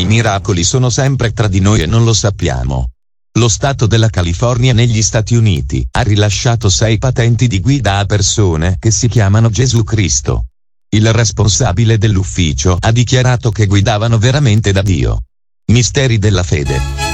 miracoli sono sempre tra di noi e non lo sappiamo. Lo Stato della California negli Stati Uniti ha rilasciato 6 patenti di guida a persone che si chiamano Gesù Cristo. Il responsabile dell'ufficio ha dichiarato che guidavano veramente da Dio. Misteri della fede.